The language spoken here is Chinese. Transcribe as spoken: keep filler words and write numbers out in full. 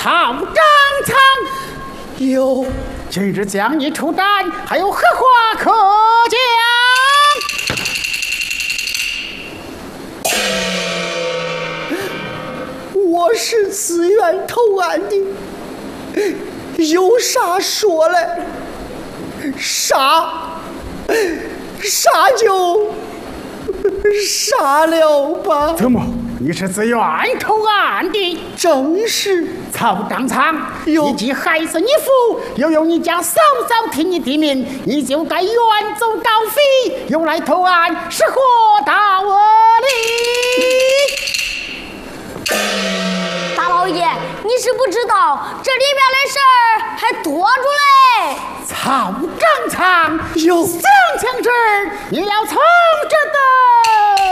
曹张苍。 有， 今日将你出战，还有何话可讲？ 我是自愿投案的，有啥说来，杀，杀就杀了吧。 怎么？你是自愿投案的？ 正是。 曹张苍， 有你既害死你父，又有你家嫂嫂听你的命，你就该远走高飞，又来投案，是何大恶理？ 大老爷，你是不知道这里面的事儿还多着嘞。 曹张苍， 有想想这儿，你要从这